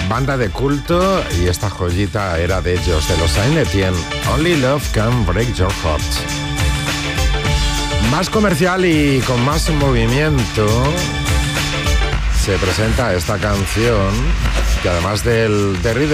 banda de culto, y esta joyita era de ellos, de los Saint Etienne. Only Love Can Break Your Heart. Más comercial y con más movimiento se presenta esta canción, que además del Rhythm